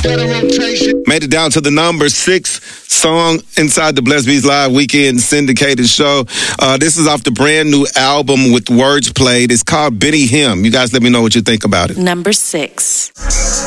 Made it down to the number 6 song inside the Blessed Beats Live Weekend syndicated show. This is off the brand new album with words played. It's called Benny Him. You guys let me know what you think about it. Number 6.